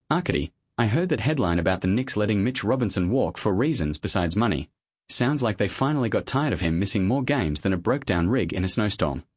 Arkady, I heard that headline about the Knicks letting Mitch Robinson walk for reasons besides money. Sounds like they finally got tired of him missing more games than a broke-down rig in a snowstorm.